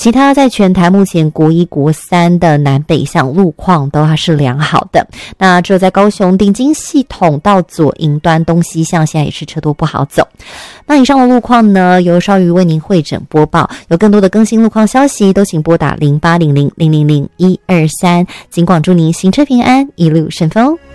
其他在全台目前国1、国3的南北向路况都还是良好的。那只有在高雄顶金系统到左营端东西向现在也是车多不好走。那以上的路况呢，由邵瑜为您汇整播报。有更多的更新路况消息，都请拨打0800000123。尽管祝您行车平安，一路顺风。